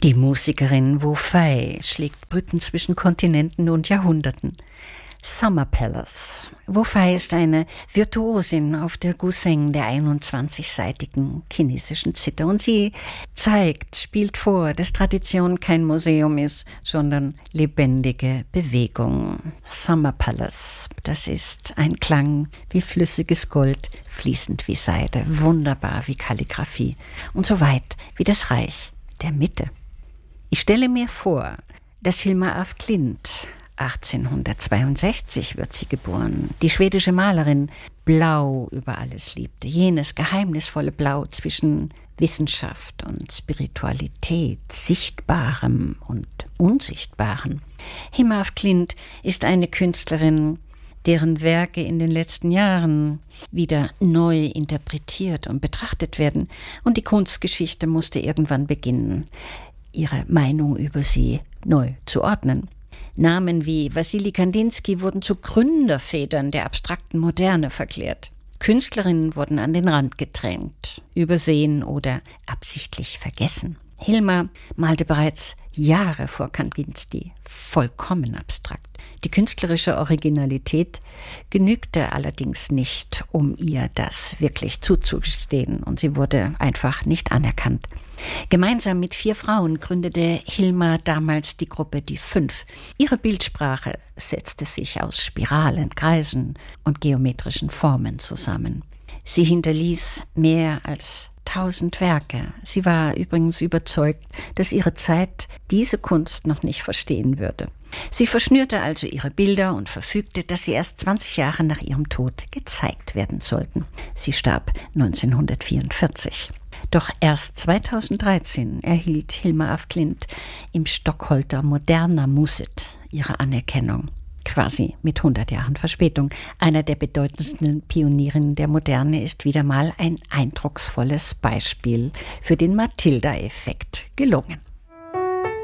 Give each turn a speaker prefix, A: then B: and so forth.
A: Die Musikerin Wu Fei schlägt Brücken zwischen Kontinenten und Jahrhunderten. Summer Palace. Wu Fei ist eine Virtuosin auf der Guzheng, der 21-seitigen chinesischen Zither. Und sie spielt vor, dass Tradition kein Museum ist, sondern lebendige Bewegung. Summer Palace, das ist ein Klang wie flüssiges Gold, fließend wie Seide, wunderbar wie Kalligraphie und so weit wie das Reich der Mitte. Ich stelle mir vor, dass Hilma af Klint, 1862 wird sie geboren, die schwedische Malerin, Blau über alles liebte, jenes geheimnisvolle Blau zwischen Wissenschaft und Spiritualität, Sichtbarem und Unsichtbarem. Hilma af Klint ist eine Künstlerin, deren Werke in den letzten Jahren wieder neu interpretiert und betrachtet werden. Und die Kunstgeschichte musste irgendwann beginnen, ihre Meinung über sie neu zu ordnen. Namen wie Wassily Kandinsky wurden zu Gründervätern der abstrakten Moderne verklärt. Künstlerinnen wurden an den Rand gedrängt, übersehen oder absichtlich vergessen. Hilma malte bereits Jahre vor Kandinsky vollkommen abstrakt. Die künstlerische Originalität genügte allerdings nicht, um ihr das wirklich zuzugestehen, und sie wurde einfach nicht anerkannt. Gemeinsam mit 4 Frauen gründete Hilma damals die Gruppe Die 5. Ihre Bildsprache setzte sich aus Spiralen, Kreisen und geometrischen Formen zusammen. Sie hinterließ mehr als 1000 Werke. Sie war übrigens überzeugt, dass ihre Zeit diese Kunst noch nicht verstehen würde. Sie verschnürte also ihre Bilder und verfügte, dass sie erst 20 Jahre nach ihrem Tod gezeigt werden sollten. Sie starb 1944. Doch erst 2013 erhielt Hilma af Klint im Stockholder Moderna Museet ihre Anerkennung. Quasi mit 100 Jahren Verspätung. Einer der bedeutendsten Pionierinnen der Moderne ist wieder mal ein eindrucksvolles Beispiel für den Matilda-Effekt gelungen.